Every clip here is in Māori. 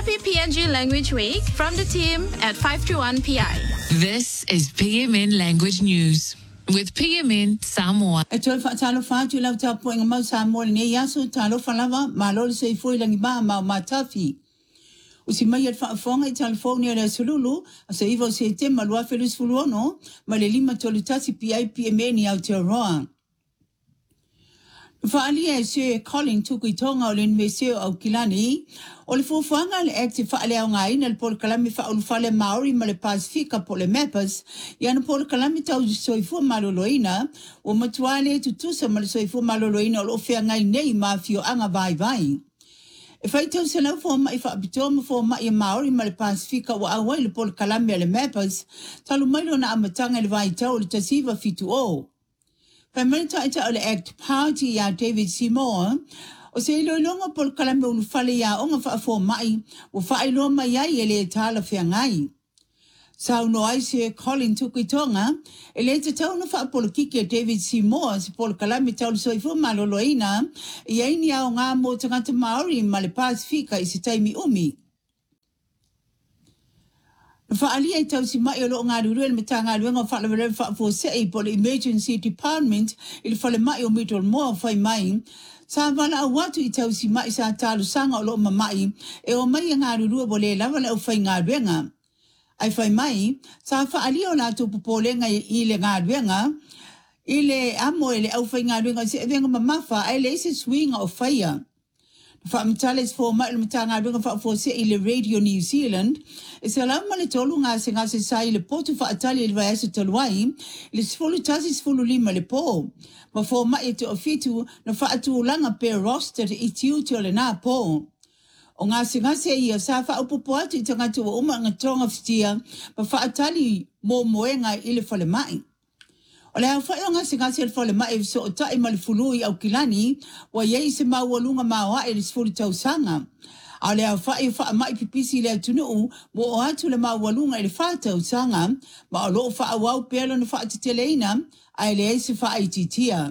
Happy PNG Language Week from the team at 521PI. This is PMN Language News with PMN Samoa. E toi whaatalo whaatu lau tapu inga mau Samoa ne yaso talo whalawa malolo se fui langi ba mau matafi. Usi mai at whaafonga I telefonia le sululu a se iwo se te malua felus fuluono ma le lima tolutasi PI PMN I Aotearoa. Whaalia se Colin tuku I tonga o le meseo au kilani o le fufuanga le active whaalea o ngai na le polo kalami whaulufale Maori ma le Pasifika po le Mappers I ana polo kalami tau soifua maloloina o matuale tutusa ma le soifua maloloina o lo fea ngai nei mafio anga vai. E whai tau se lau fō mai whaapitoa ma fō mai Maori ma le Pasifika o awai le polo kalami a le Mappers talu mailo na amatanga le vai tau le tasiva fitu o. Pementa ita ole act party ya David Seymour o se loilonga pol kalame unu fale ya onga whaafo mai o whaelo mai ai ele tala whea ngai. Sau no ai se Colin tukitonga ele te tau na whaapolo kike David Seymour se pol kalame tau soifo maloloina I aini au ngā mo tangata Maori ma le Pasifika I se taimi umi. Whaalia I tau si mai o lo ngā rurua me tā ngā ruenga whaalawere whaafo sei po le Emergency Department I le whale mai o Middle Moa whai mai. Sa wala au watu I tau si mai sa tālu sanga o lo mamai e o mai ngā rurua bo le lawa le au whai ngā ruenga. Ai whai mai, sa whaalia o nātu pupolenga I le ngā ruenga, I le amo e le au whai ngā ruenga se evenga mamafa ai le ise swinga o whaia. Whaamtales fō mai le matanga runga whaafo se I le Radio New Zealand, e se lau male tolu ngase sai le potu whaatali le vai asa taluai, le sifulu tasi sifulu lima le pō. Ma fō mai te ofitu na whaatu langa pe roster I tiu te ole nā pō. O ngase ia sa whaupupo atu I tangatu wa uma ngatonga fitia, ma whaatali mō moenga I le whale mai. O le hau whai o ngase le whale mai so o tai ma le fului au kilani, wa iei se maualunga maua e le sifuri tausanga. A le hau whai mai pipisi le atunuu, mo o atu le maualunga e le wha tausanga, ma o loo wha awau pelo na wha titeleina, a le eise wha titia.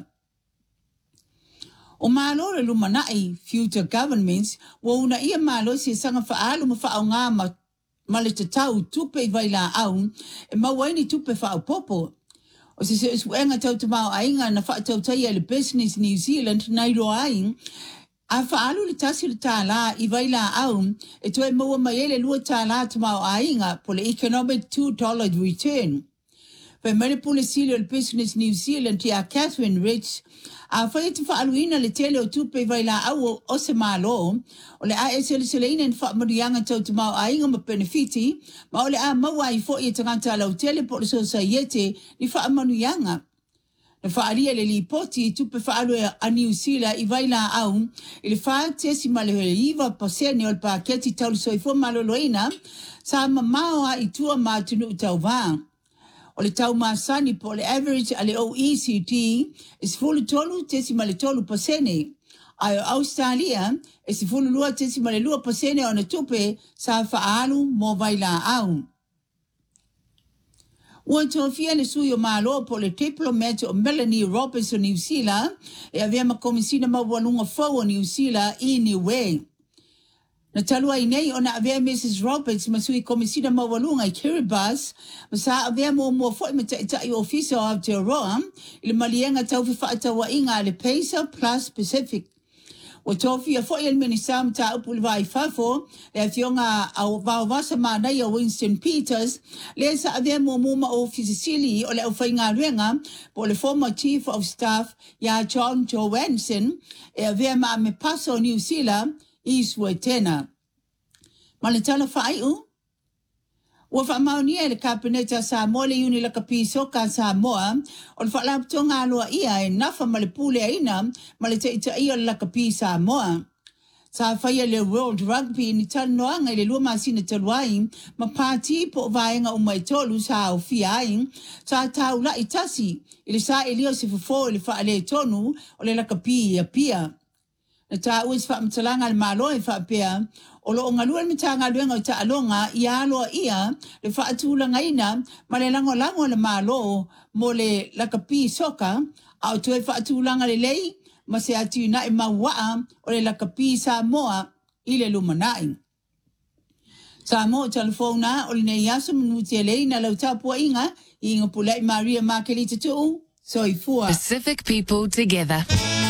O malo le lumanai, future governments, wa una ia malo si sanga wha alu ma wha au ngā ma le tatau tupe I vai la au, e mawaini tupe wha au popo. O se uenga tau te mau ainga na whaatau tai le Business New Zealand nai roa ai, a whaalu le tasi le tā la I vai la au, e toi maua mai ele lua tā la te mau ainga po le economic $2 return. Pai mere pule sile le Business New Zealand ia Catherine Rich, a whai te whaaluina le tele o tupe vai la au o se malo, o le a sele ina wha marianga tau te mau ainga ma benefiti, ma o le a maua I fo I tangata lau tele po le societe ni wha manuianga. Na whaaria le li poti tupe whaalu a New Zealand I vai la au, I le wha tesi ma le iwa pasene o le paketi tau le soifo maloloina, sa mamaoa I tua matunu tau vaa. O le tau masani po le average a le OECD is fulu tolu tesi ma le tolu pasene. Ai o Australia is fulu lua tesi ma le lua pasene o na tupe sa whaalu mo vai la au. Ua tofia le sui o malo po le diplomat o Melanie Roberts o New Zealand e avea ma komisina mawalunga fau o New Zealand I New Way. Na talua I nei o na avea Mrs. Roberts ma sui komisina mawalunga I Kiribati ma sa avea mo foi ma tai ofisa o Aotearoa I le malienga tau whaatawa inga le Pacer Plus Pacific. O tofia foi el minisam ta upul vai fafo le fionga au vasa mana I Winston Peters le sa avea mo ma ofisa sili o le ufainga renga po le former chief of staff ya John Johansson e avea ma me paso New Zealand Eastwood tena. Maletala whaiu? Ua whamaunia le kabineta Samoa le uni la kapiso ka Samoa o le whalapto ngā loa ia e nafa ma le pule aina ma le te ita ia la kapi Samoa. Sa whaia le World Rugby ni tanoanga I le lua masina taluai ma pāti po vaenga o mai tolu sa au fiai sa tau la itasi I le sa elio se fufo le whaale tonu o le la kapi ia pia. Na tā uis whaamtalanga le malo e whaapea, o lo ngalua le mitanga luenga o ta alonga I aloa ia le whaatulanga ina ma le lango le malo mo le lakapi soka, au tue whaatulanga le lei ma se atu na I mawaa o le lakapi Samoa I le lumanai. Sa mo telefona o le nei aso minuti le na lau tapua inga pulai Maria Makelita tu soifua. Pacific people together.